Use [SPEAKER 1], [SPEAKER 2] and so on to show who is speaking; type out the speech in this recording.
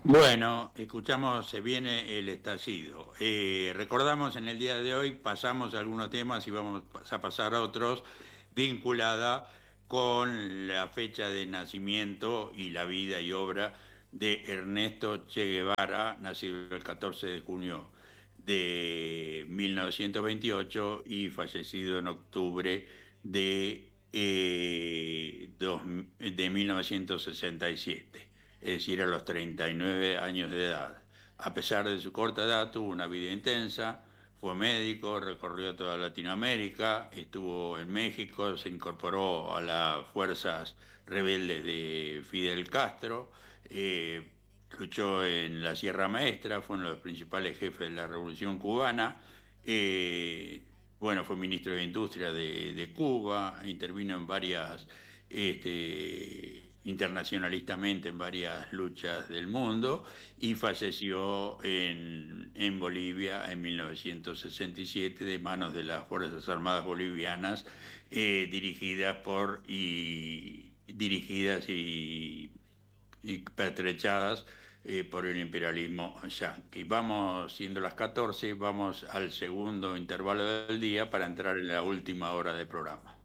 [SPEAKER 1] Bueno, escuchamos, se viene el estallido. Recordamos en el día de hoy, pasamos algunos temas y vamos a pasar a otros, vinculada con la fecha de nacimiento y la vida y obra de Ernesto Che Guevara, nacido el 14 de junio de 1928 y fallecido en octubre de 1967, es decir, a los 39 años de edad. A pesar de su corta edad, tuvo una vida intensa, fue médico, recorrió toda Latinoamérica, estuvo en México, se incorporó a las fuerzas rebeldes de Fidel Castro, luchó en la Sierra Maestra, fue uno de los principales jefes de la Revolución Cubana. Bueno, fue ministro de Industria de Cuba, intervino en varias, internacionalistamente en varias luchas del mundo y falleció en Bolivia en 1967 de manos de las Fuerzas Armadas Bolivianas, dirigidas y pertrechadas por el imperialismo yanqui. Vamos, siendo las 14, vamos al segundo intervalo del día para entrar en la última hora del programa.